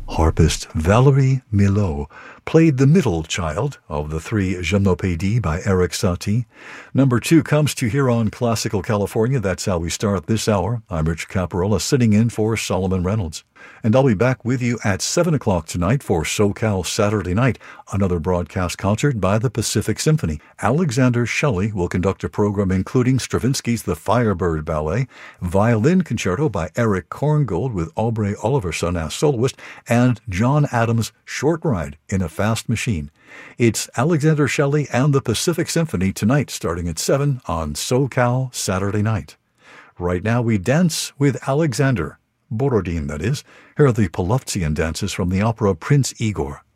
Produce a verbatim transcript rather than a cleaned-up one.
Harpist Valerie Milot played the middle child of the three Gymnopédies by Eric Satie. Number two comes to here on Classical California. That's how we start this hour. I'm Rich Caparola, sitting in for Solomon Reynolds. And I'll be back with you at seven o'clock tonight for SoCal Saturday Night, another broadcast concert by the Pacific Symphony. Alexander Shelley will conduct a program including Stravinsky's The Firebird Ballet, violin concerto by Eric Korngold with Aubrey Oliverson as soloist, and John Adams' Short Ride in a Fast Machine. It's Alexander Shelley and the Pacific Symphony tonight, starting at seven on SoCal Saturday Night. Right now we dance with Alexander Borodin, that is. Here are the Polovtsian dances from the opera Prince Igor.